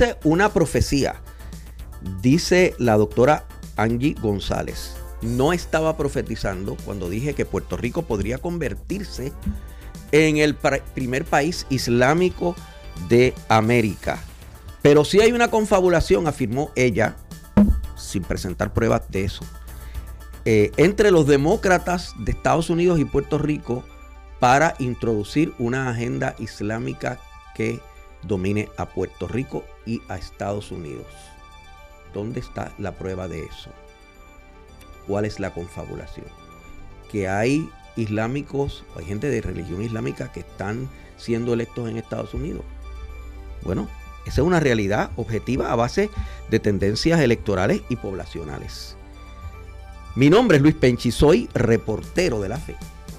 Esa es una profecía. Dice la doctora Angie González. No estaba profetizando cuando dije que Puerto Rico podría convertirse en el primer país islámico de América. Pero sí hay una confabulación, afirmó ella, sin presentar pruebas de eso, entre los demócratas de Estados Unidos y Puerto Rico para introducir una agenda islámica que domine a Puerto Rico y a Estados Unidos. ¿Dónde está la prueba de eso? ¿Cuál es la confabulación? Que hay islámicos, hay gente de religión islámica que están siendo electos en Estados Unidos. Bueno, esa es una realidad objetiva a base de tendencias electorales y poblacionales. Mi nombre es Luis Penchi, soy reportero de la fe.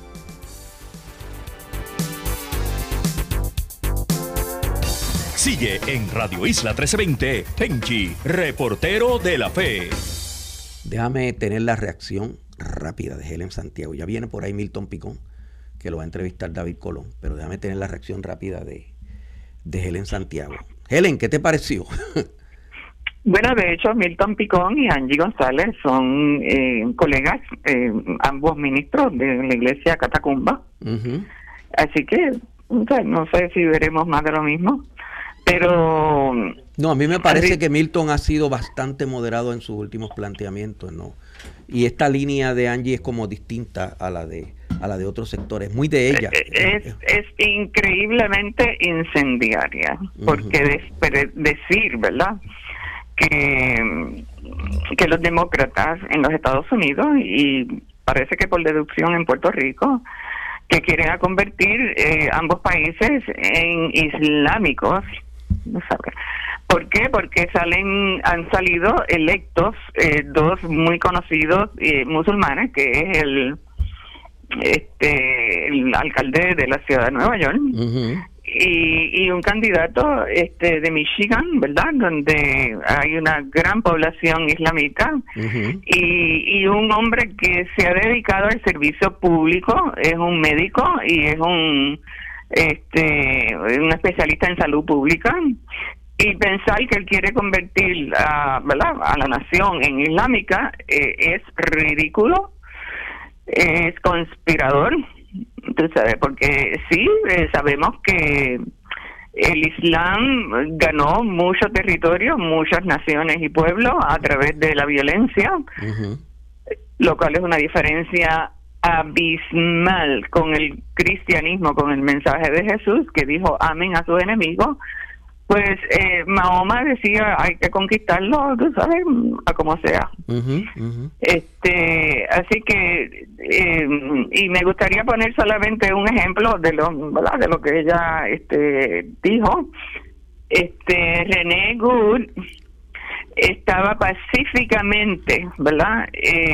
Sigue en Radio Isla 1320, Penchi, reportero de la fe. Déjame tener la reacción rápida de Helen Santiago. Ya viene por ahí Milton Picón, que lo va a entrevistar David Colón, pero déjame tener la reacción rápida de Helen Santiago. Helen, ¿qué te pareció? Bueno, de hecho, Milton Picón y Angie González son colegas, ambos ministros de la iglesia Catacumba. Uh-huh. Así que, no sé si veremos más de lo mismo. Pero no, a mí me parece que Milton ha sido bastante moderado en sus últimos planteamientos, ¿no? Y esta línea de Angie es como distinta a la de otros sectores, muy de ella. Es increíblemente incendiaria, porque decir, ¿verdad?, que los demócratas en los Estados Unidos, y parece que por deducción en Puerto Rico, que quieren convertir ambos países en islámicos. No sabe. ¿Por qué? Porque han salido electos dos muy conocidos musulmanes, que es el alcalde de la ciudad de Nueva York, uh-huh, y un candidato de Michigan, ¿verdad?, donde hay una gran población islamita, uh-huh, y un hombre que se ha dedicado al servicio público, es un médico y es un especialista en salud pública, y pensar que él quiere convertir ¿verdad?, a la nación en islámica es ridículo, es conspirador, tú sabes, porque sí, sabemos que el Islam ganó mucho territorio, muchas naciones y pueblos a través de la violencia, uh-huh, lo cual es una diferencia abismal con el cristianismo, con el mensaje de Jesús, que dijo amén a sus enemigos. Pues Mahoma decía hay que conquistarlo, tú sabes, a como sea. Uh-huh, uh-huh. Así que y me gustaría poner solamente un ejemplo de lo que ella dijo. René Good estaba pacíficamente, ¿verdad?,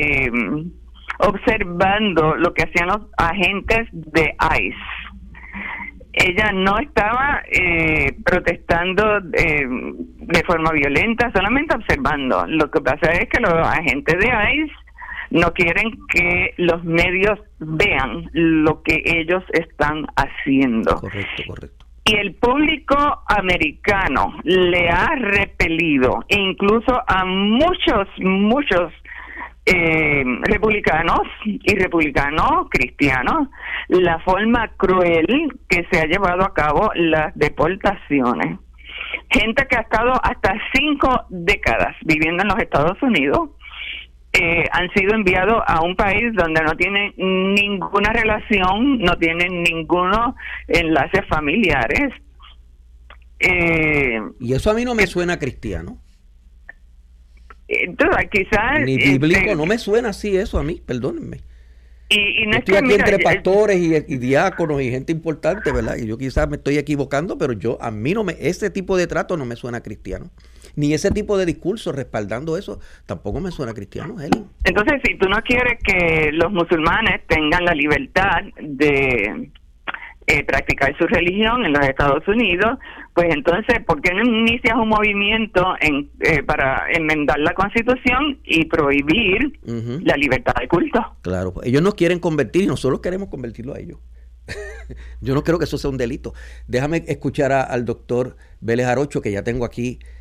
observando lo que hacían los agentes de ICE. Ella no estaba protestando de forma violenta, solamente observando. Lo que pasa es que los agentes de ICE no quieren que los medios vean lo que ellos están haciendo. Correcto. Y el público americano le ha repelido, incluso a muchos republicanos y republicanos cristianos, la forma cruel que se ha llevado a cabo las deportaciones. Gente que ha estado hasta 5 décadas viviendo en los Estados Unidos han sido enviados a un país donde no tienen ninguna relación, no tienen ningunos enlaces familiares. Y eso a mí no me suena cristiano. Entonces, quizás ni bíblico, no me suena así eso a mí, perdónenme. Y no estoy aquí entre pastores y diáconos y gente importante, ¿verdad? Y yo quizás me estoy equivocando, pero a mí ese tipo de trato no me suena cristiano. Ni ese tipo de discurso respaldando eso tampoco me suena cristiano, Helen. Entonces, si tú no quieres que los musulmanes tengan la libertad de practicar su religión en los Estados Unidos, pues entonces, ¿por qué no inicias un movimiento para enmendar la Constitución y prohibir la libertad de culto? Claro, ellos nos quieren convertir y nosotros queremos convertirlo a ellos. Yo no creo que eso sea un delito. Déjame escuchar al doctor Vélez Arocho, que ya tengo aquí